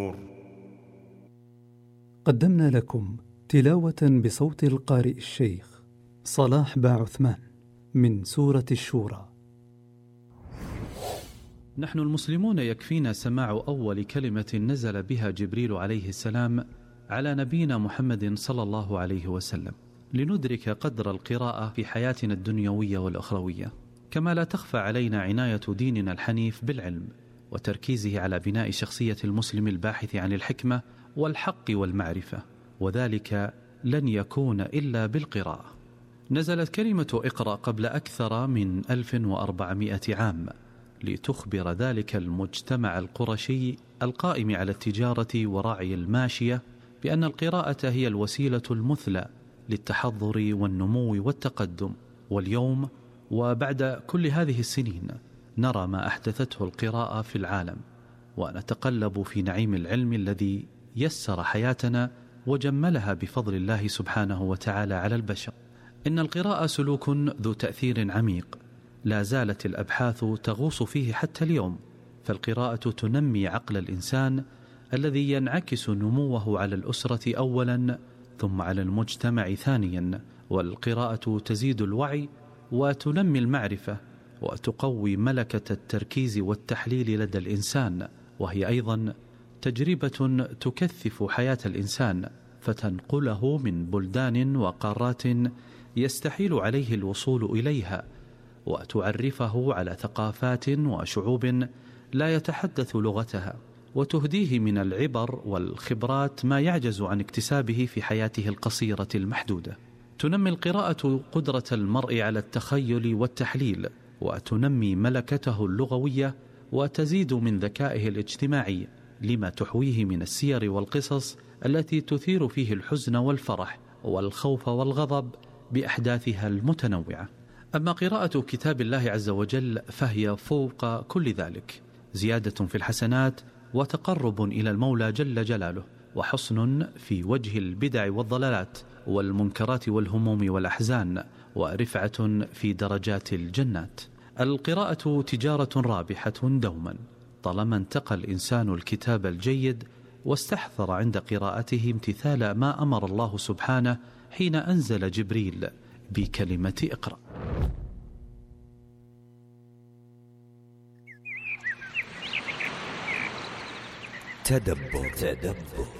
قدمنا لكم تلاوة بصوت القارئ الشيخ صلاح باعثمان من سورة الشورى. نحن المسلمون يكفينا سماع أول كلمة نزل بها جبريل عليه السلام على نبينا محمد صلى الله عليه وسلم لندرك قدر القراءة في حياتنا الدنيوية والأخروية، كما لا تخفى علينا عناية ديننا الحنيف بالعلم وتركيزه على بناء شخصية المسلم الباحث عن الحكمة والحق والمعرفة، وذلك لن يكون إلا بالقراءة. نزلت كلمة اقرأ قبل أكثر من 1400 عام لتخبر ذلك المجتمع القرشي القائم على التجارة ورعي الماشية بأن القراءة هي الوسيلة المثلى للتحضر والنمو والتقدم. واليوم وبعد كل هذه السنين نرى ما أحدثته القراءة في العالم، ونتقلب في نعيم العلم الذي يسر حياتنا وجملها بفضل الله سبحانه وتعالى على البشر. إن القراءة سلوك ذو تأثير عميق لا زالت الأبحاث تغوص فيه حتى اليوم، فالقراءة تنمي عقل الإنسان الذي ينعكس نموه على الأسرة أولا ثم على المجتمع ثانيا، والقراءة تزيد الوعي وتنمي المعرفة وتقوي ملكة التركيز والتحليل لدى الإنسان، وهي أيضا تجربة تكثف حياة الإنسان فتنقله من بلدان وقارات يستحيل عليه الوصول إليها، وتعرفه على ثقافات وشعوب لا يتحدث لغتها، وتهديه من العبر والخبرات ما يعجز عن اكتسابه في حياته القصيرة المحدودة. تنمي القراءة قدرة المرء على التخيل والتحليل، وتنمي ملكته اللغوية، وتزيد من ذكائه الاجتماعي لما تحويه من السير والقصص التي تثير فيه الحزن والفرح والخوف والغضب بأحداثها المتنوعة. أما قراءة كتاب الله عز وجل فهي فوق كل ذلك زيادة في الحسنات وتقرب إلى المولى جل جلاله، وحصن في وجه البدع والضلالات والمنكرات والهموم والأحزان، ورفعة في درجات الجنات. القراءة تجارة رابحة دوما طالما انتقى الإنسان الكتاب الجيد واستحضر عند قراءته امتثال ما أمر الله سبحانه حين أنزل جبريل بكلمة اقرأ. تدبر